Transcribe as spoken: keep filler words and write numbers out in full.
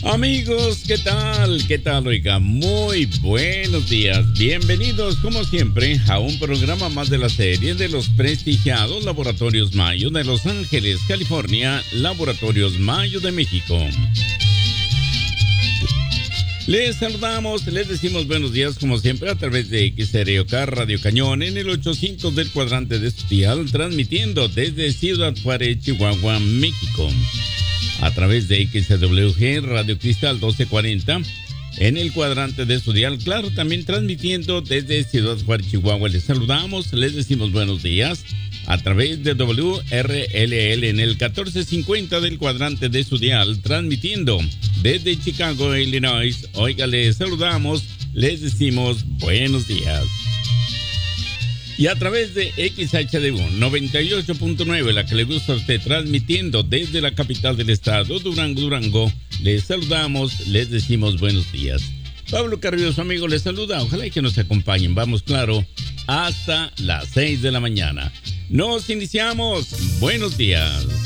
Amigos, ¿qué tal? ¿Qué tal? Oiga, muy buenos días. Bienvenidos, como siempre, a un programa más de la serie de los prestigiados Laboratorios Mayo de Los Ángeles, California, Laboratorios Mayo de México. Les saludamos, les decimos buenos días como siempre a través de X R O K Radio Cañón en el ochocientos del cuadrante de su dial, transmitiendo desde Ciudad Juárez, Chihuahua, México. A través de X W G Radio Cristal doce cuarenta en el cuadrante de su dial, claro, también transmitiendo desde Ciudad Juárez, Chihuahua. Les saludamos, les decimos buenos días a través de W R L L en el catorce cincuenta del cuadrante de su dial, transmitiendo desde Chicago, Illinois. Oiga, les saludamos, les decimos buenos días. Y a través de X H D U noventa y ocho punto nueve, la que le gusta a usted, transmitiendo desde la capital del estado, Durango, Durango, les saludamos, les decimos buenos días. Pablo Carrillo, su amigo, les saluda. Ojalá y que nos acompañen. Vamos, claro, hasta las seis de la mañana. Nos iniciamos. Buenos días.